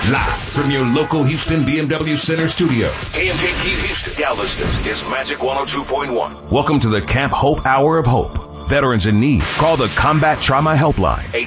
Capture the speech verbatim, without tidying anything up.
Live from your local Houston B M W Center studio. K M J Q Houston, Galveston is Magic one oh two point one. Welcome to the Camp Hope Hour of Hope. Veterans in need. Call the Combat Trauma Helpline,